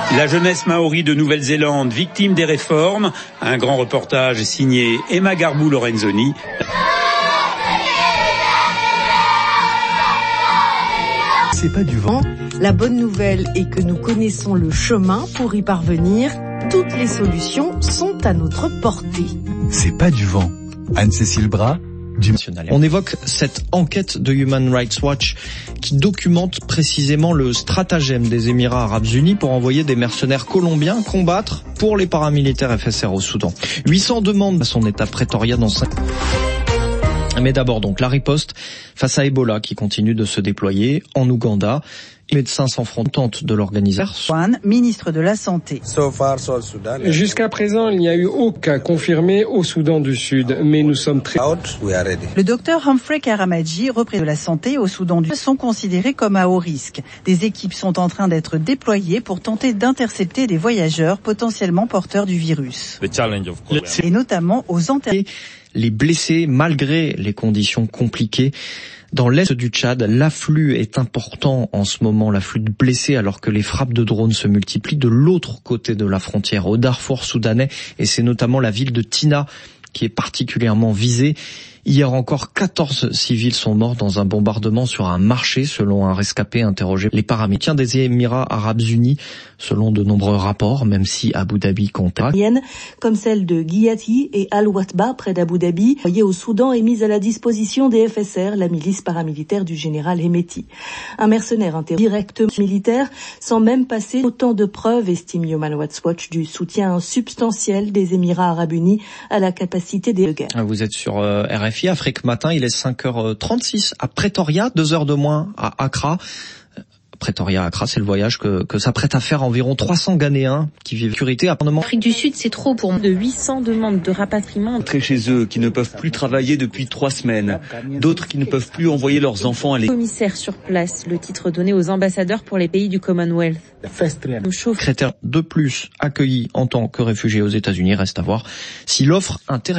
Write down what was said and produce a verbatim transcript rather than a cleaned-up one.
La jeunesse maori de Nouvelle-Zélande, victime des réformes. Un grand reportage signé Emma Garbou-Lorenzoni. C'est pas du vent. La bonne nouvelle est que nous connaissons le chemin pour y parvenir. Toutes les solutions sont à notre portée. C'est pas du vent. Anne-Cécile Bras. On évoque cette enquête de Human Rights Watch qui documente précisément le stratagème des Émirats Arabes Unis pour envoyer des mercenaires colombiens combattre pour les paramilitaires F S R au Soudan. huit cents demandes à son état Pretoria dans cinq... Mais d'abord donc la riposte face à Ebola qui continue de se déployer en Ouganda. Médecins sans frontières de l'organisation. Juan, ministre de la Santé. Jusqu'à présent, il n'y a eu aucun confirmé au Soudan du Sud, mais nous sommes très... Le docteur Humphrey Karamadji, représentant de la santé au Soudan du Sud, sont considérés comme à haut risque. Des équipes sont en train d'être déployées pour tenter d'intercepter des voyageurs potentiellement porteurs du virus. Et notamment aux antennes. Les blessés, malgré les conditions compliquées. Dans l'est du Tchad, l'afflux est important en ce moment, l'afflux de blessés, alors que les frappes de drones se multiplient de l'autre côté de la frontière, au Darfour soudanais, et c'est notamment la ville de Tina qui est particulièrement visée. Hier encore, quatorze civils sont morts dans un bombardement sur un marché, selon un rescapé interrogé. Les paramilitaires des Émirats Arabes Unis, selon de nombreux rapports, même si Abu Dhabi compte. Comme celle de Giyati et Al-Watba, près d'Abu Dhabi, envoyée au Soudan et mise à la disposition des F S R, la milice paramilitaire du général Hemeti. Un mercenaire interrogé directement militaire, sans même passer autant de preuves, estime Human Rights Watch, du soutien substantiel des Émirats Arabes Unis à la capacité des guerres. Vous êtes sur euh, R F I. Afrique Matin, il est cinq heures trente-six à Pretoria, deux heures de moins à Accra. Pretoria Accra, c'est le voyage que, que s'apprête à faire environ trois cents Ghanéens qui vivent en sécurité. Apparemment. Afrique du Sud, c'est trop pour de huit cents demandes de rapatriement. Très chez eux, qui ne peuvent plus travailler depuis trois semaines. D'autres qui ne peuvent plus envoyer leurs enfants à l'école. Commissaire sur place, le titre donné aux ambassadeurs pour les pays du Commonwealth. Critère de plus accueillis en tant que réfugiés aux États-Unis, reste à voir si l'offre intéresse.